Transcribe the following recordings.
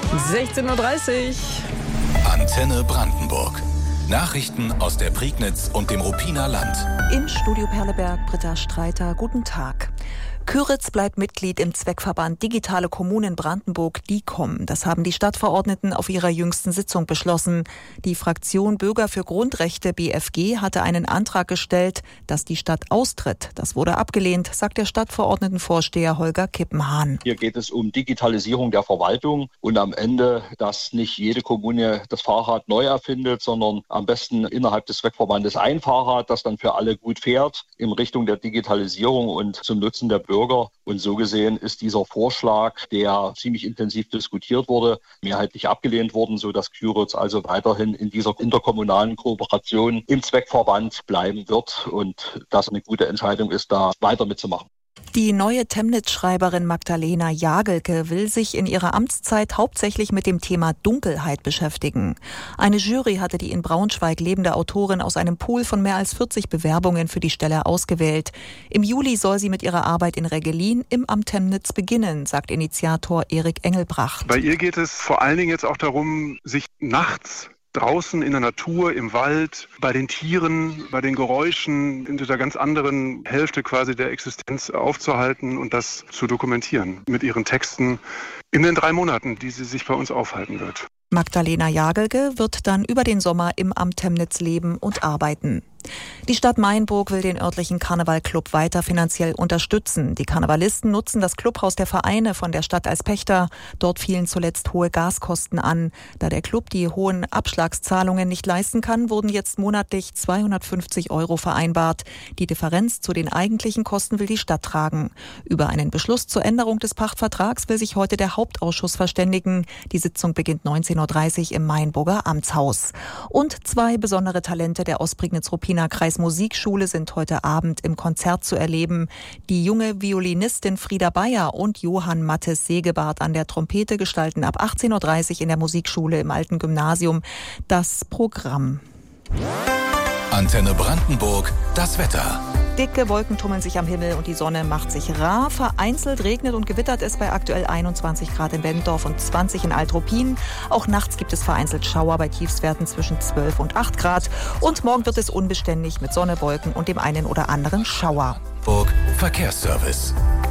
16:30 Uhr. Antenne Brandenburg. Nachrichten aus der Prignitz und dem Ruppiner Land. Im Studio Perleberg, Britta Streiter, guten Tag. Kyritz bleibt Mitglied im Zweckverband Digitale Kommunen Brandenburg, DICOM. Das haben die Stadtverordneten auf ihrer jüngsten Sitzung beschlossen. Die Fraktion Bürger für Grundrechte BFG hatte einen Antrag gestellt, dass die Stadt austritt. Das wurde abgelehnt, sagt der Stadtverordnetenvorsteher Holger Kippenhahn. Hier geht es um Digitalisierung der Verwaltung und am Ende, dass nicht jede Kommune das Fahrrad neu erfindet, sondern am besten innerhalb des Zweckverbandes ein Fahrrad, das dann für alle gut fährt in Richtung der Digitalisierung und zum Nutzen der Bürger. Und so gesehen ist dieser Vorschlag, der ziemlich intensiv diskutiert wurde, mehrheitlich abgelehnt worden, sodass Kyritz also weiterhin in dieser interkommunalen Kooperation im Zweckverband bleiben wird und das eine gute Entscheidung ist, da weiter mitzumachen. Die neue Temnitz-Schreiberin Magdalena Jagelke will sich in ihrer Amtszeit hauptsächlich mit dem Thema Dunkelheit beschäftigen. Eine Jury hatte die in Braunschweig lebende Autorin aus einem Pool von mehr als 40 Bewerbungen für die Stelle ausgewählt. Im Juli soll sie mit ihrer Arbeit in Reggelin im Amt Temnitz beginnen, sagt Initiator Erik Engelbracht. Bei ihr geht es vor allen Dingen jetzt auch darum, sich nachts draußen in der Natur, im Wald, bei den Tieren, bei den Geräuschen, in dieser ganz anderen Hälfte quasi der Existenz aufzuhalten und das zu dokumentieren mit ihren Texten in den 3 Monaten, die sie sich bei uns aufhalten wird. Magdalena Jagelke wird dann über den Sommer im Amt Temnitz leben und arbeiten. Die Stadt Mainburg will den örtlichen Karnevalclub weiter finanziell unterstützen. Die Karnevalisten nutzen das Clubhaus der Vereine von der Stadt als Pächter. Dort fielen zuletzt hohe Gaskosten an. Da der Club die hohen Abschlagszahlungen nicht leisten kann, wurden jetzt monatlich 250 € vereinbart. Die Differenz zu den eigentlichen Kosten will die Stadt tragen. Über einen Beschluss zur Änderung des Pachtvertrags will sich heute der Hauptausschuss verständigen. Die Sitzung beginnt 19:30 Uhr im Mainburger Amtshaus. Und 2 besondere Talente der Ostprignitz-Ruppiner Kreismusikschule sind heute Abend im Konzert zu erleben. Die junge Violinistin Frieda Bayer und Johann Mattes Segebart an der Trompete gestalten ab 18:30 Uhr in der Musikschule im Alten Gymnasium das Programm. Antenne Brandenburg, das Wetter. Dicke Wolken tummeln sich am Himmel und die Sonne macht sich rar. Vereinzelt regnet und gewittert es bei aktuell 21 Grad in Benndorf und 20 in Alt-Ruppin. Auch nachts gibt es vereinzelt Schauer bei Tiefstwerten zwischen 12 und 8 Grad. Und morgen wird es unbeständig mit Sonne, Wolken und dem einen oder anderen Schauer. Verkehrsservice.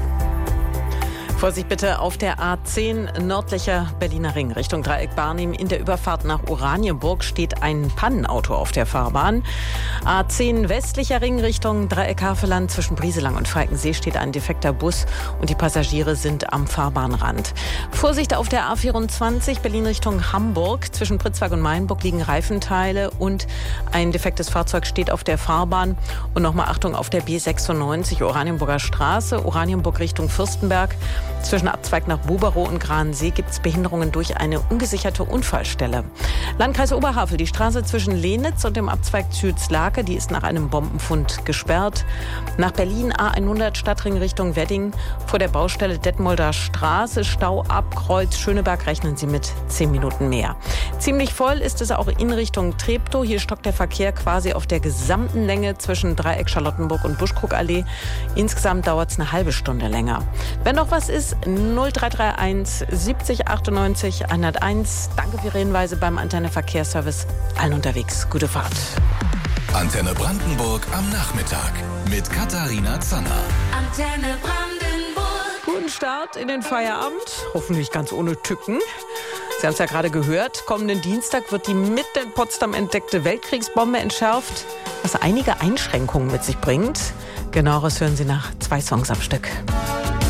Vorsicht bitte auf der A10 nördlicher Berliner Ring Richtung Dreieck Barnim. In der Überfahrt nach Oranienburg steht ein Pannenauto auf der Fahrbahn. A10 westlicher Ring Richtung Dreieck Havelland zwischen Brieselang und Falkensee steht ein defekter Bus und die Passagiere sind am Fahrbahnrand. Vorsicht auf der A24 Berlin Richtung Hamburg. Zwischen Pritzwalk und Mainburg liegen Reifenteile und ein defektes Fahrzeug steht auf der Fahrbahn. Und nochmal Achtung auf der B96 Oranienburger Straße, Oranienburg Richtung Fürstenberg. Zwischen Abzweig nach Buberow und Gransee gibt es Behinderungen durch eine ungesicherte Unfallstelle. Landkreis Oberhavel, die Straße zwischen Lenitz und dem Abzweig Zütz-Lake, die ist nach einem Bombenfund gesperrt. Nach Berlin A100 Stadtring Richtung Wedding. Vor der Baustelle Detmolder Straße, Stau ab Kreuz Schöneberg, rechnen Sie mit 10 Minuten mehr. Ziemlich voll ist es auch in Richtung Treptow. Hier stockt der Verkehr quasi auf der gesamten Länge zwischen Dreieck Charlottenburg und Buschkrugallee. Insgesamt dauert es eine halbe Stunde länger. Wenn noch was ist, 0331 70 98 101. Danke für Ihre Hinweise beim Antenne Verkehrsservice. Allen unterwegs. Gute Fahrt. Antenne Brandenburg am Nachmittag mit Katharina Zanner. Antenne Brandenburg. Guten Start in den Feierabend. Hoffentlich ganz ohne Tücken. Sie haben es ja gerade gehört. Kommenden Dienstag wird die mitten in Potsdam entdeckte Weltkriegsbombe entschärft, was einige Einschränkungen mit sich bringt. Genaueres hören Sie nach 2 Songs am Stück.